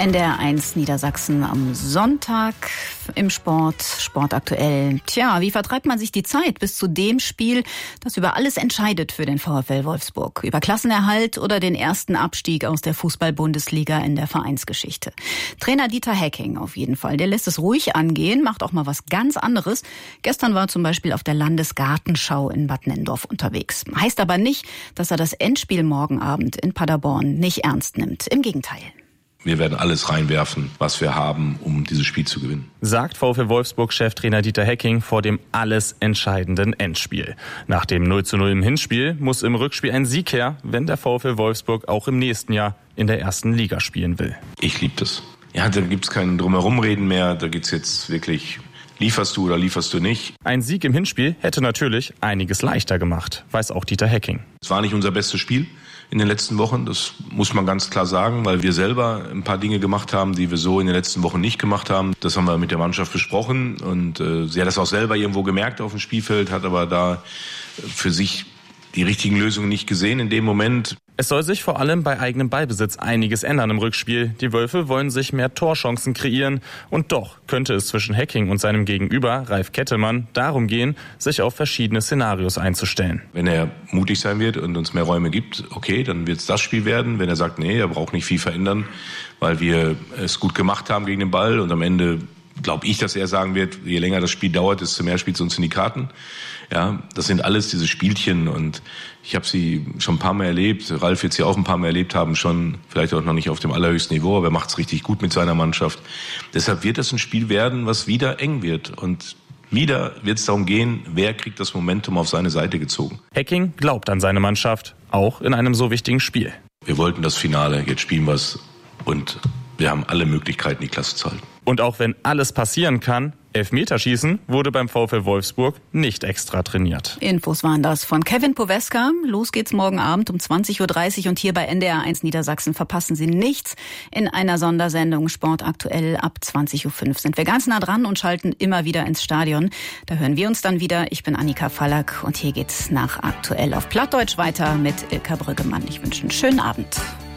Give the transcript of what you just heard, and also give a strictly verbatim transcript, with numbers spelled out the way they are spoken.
N D R eins Niedersachsen am Sonntag im Sport, Sport aktuell. Tja, wie vertreibt man sich die Zeit bis zu dem Spiel, das über alles entscheidet für den VfL Wolfsburg? Über Klassenerhalt oder den ersten Abstieg aus der Fußball-Bundesliga in der Vereinsgeschichte? Trainer Dieter Hecking auf jeden Fall. Der lässt es ruhig angehen, macht auch mal was ganz anderes. Gestern war zum Beispiel auf der Landesgartenschau in Bad Nenndorf unterwegs. Heißt aber nicht, dass er das Endspiel morgen Abend in Paderborn nicht ernst nimmt. Im Gegenteil. Wir werden alles reinwerfen, was wir haben, um dieses Spiel zu gewinnen. Sagt VfL Wolfsburg-Cheftrainer Dieter Hecking vor dem alles entscheidenden Endspiel. Nach dem null zu null im Hinspiel muss im Rückspiel ein Sieg her, wenn der VfL Wolfsburg auch im nächsten Jahr in der ersten Liga spielen will. Ich liebe das. Ja, da gibt's kein Drumherumreden mehr. Da geht's jetzt wirklich, lieferst du oder lieferst du nicht. Ein Sieg im Hinspiel hätte natürlich einiges leichter gemacht, weiß auch Dieter Hecking. Es war nicht unser bestes Spiel in den letzten Wochen, das muss man ganz klar sagen, weil wir selber ein paar Dinge gemacht haben, die wir so in den letzten Wochen nicht gemacht haben. Das haben wir mit der Mannschaft besprochen und äh, sie hat das auch selber irgendwo gemerkt auf dem Spielfeld, hat aber da für sich die richtigen Lösungen nicht gesehen in dem Moment. Es soll sich vor allem bei eigenem Ballbesitz einiges ändern im Rückspiel. Die Wölfe wollen sich mehr Torchancen kreieren. Und doch könnte es zwischen Hecking und seinem Gegenüber, Ralf Kettelmann, darum gehen, sich auf verschiedene Szenarios einzustellen. Wenn er mutig sein wird und uns mehr Räume gibt, okay, dann wird es das Spiel werden. Wenn er sagt, nee, er braucht nicht viel verändern, weil wir es gut gemacht haben gegen den Ball und am Ende glaube ich, dass er sagen wird, je länger das Spiel dauert, desto mehr spielt es uns in die Karten. Ja, das sind alles diese Spielchen und ich habe sie schon ein paar Mal erlebt. Ralf wird sie auch ein paar Mal erlebt haben, schon vielleicht auch noch nicht auf dem allerhöchsten Niveau, aber er macht es richtig gut mit seiner Mannschaft. Deshalb wird es ein Spiel werden, was wieder eng wird und wieder wird es darum gehen, wer kriegt das Momentum auf seine Seite gezogen. Hecking glaubt an seine Mannschaft, auch in einem so wichtigen Spiel. Wir wollten das Finale, jetzt spielen wir es und wir haben alle Möglichkeiten, die Klasse zu halten. Und auch wenn alles passieren kann, Elfmeterschießen wurde beim VfL Wolfsburg nicht extra trainiert. Infos waren das von Kevin Poweska. Los geht's morgen Abend um zwanzig Uhr dreißig und hier bei N D R eins Niedersachsen verpassen Sie nichts. In einer Sondersendung Sport aktuell ab zwanzig Uhr fünf sind wir ganz nah dran und schalten immer wieder ins Stadion. Da hören wir uns dann wieder. Ich bin Annika Fallack und hier geht's nach aktuell auf Plattdeutsch weiter mit Ilka Brüggemann. Ich wünsche einen schönen Abend.